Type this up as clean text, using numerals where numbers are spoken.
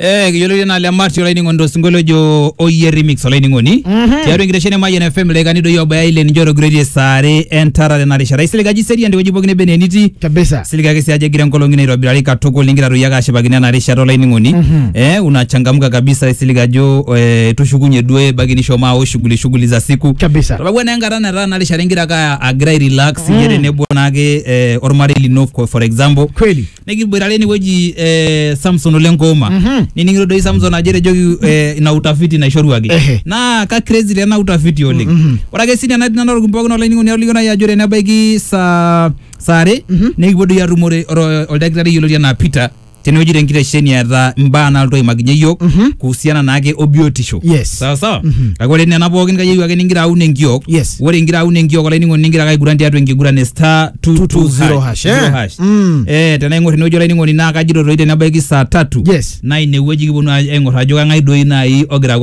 Yolo na le march ola ningo ndo singolo jo oye remix ola ningo ni. Tiaru ngireshene maye FM le kanido yo baya ile njoro grade sare entara na risha. Raisile gaji seri ande wajibo gine beneniti. Kabisa. Siliga kesi aje gira ngolo ngine robirali katoko lingira ruyaga shibagina na risha ola ningo ni. Unachangamka kabisa siliga jo tushugunye dwe bagini shoma au shughuli za siku. Kabisa. Sababu anaenga rana risha lingira ka agrai relax yere nebo nage ormari linofko for example. Kweli. Negi birali weji Samson Olengoma. Nini ngiro doi Samson ajere jogi na utafiti na ishoru wage. Na ka crazy le na utafiti ole. Orage sini na dinaro kumpogo na leningo ni oligona ya jore na bagi sare negi bodu ya rumore oldagari yolo na Peter tene jire ngire sheni ya za mbana alto imaginye yok kuhusiana na age obiotisho. Yes. Sawa. Agole ni anapo ngai yiwa ge ningira une ngiok. Yes. Wore ngira une ngiok ole ningo ningira ga gurandi atu ngi gurane star 220 hash. Tena ngori no jole ningo ni na ka jiro roide na bagi saa 3. Yes. Na ine weji kibonu engora joga ngai doi na i ogira